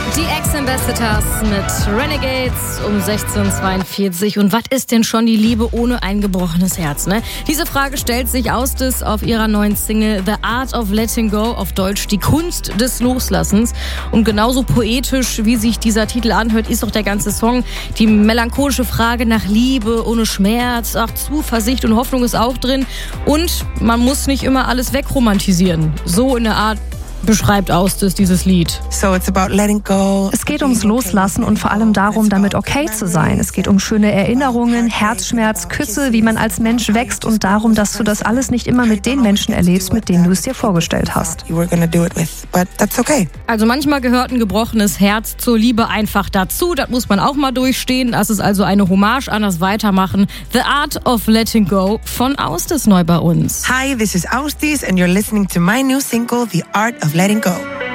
Die Ex-Ambassadors mit Renegades um 16:42. Und was ist denn schon die Liebe ohne ein gebrochenes Herz, ne? Diese Frage stellt sich Austis auf ihrer neuen Single The Art of Letting Go, auf Deutsch die Kunst des Loslassens. Und genauso poetisch, wie sich dieser Titel anhört, ist auch der ganze Song. Die melancholische Frage nach Liebe ohne Schmerz, auch Zuversicht und Hoffnung ist auch drin. Und man muss nicht immer alles wegromantisieren. So in der Art beschreibt Austis dieses Lied. So it's about letting go. Es geht ums Loslassen und vor allem darum, damit okay zu sein. Es geht um schöne Erinnerungen, Herzschmerz, Küsse, wie man als Mensch wächst und darum, dass du das alles nicht immer mit den Menschen erlebst, mit denen du es dir vorgestellt hast. Also manchmal gehört ein gebrochenes Herz zur Liebe einfach dazu. Das muss man auch mal durchstehen. Das ist also eine Hommage an das Weitermachen. The Art of Letting Go von Austis neu bei uns. Hi, this is Austis and you're listening to my new single, The Art of Letting Go.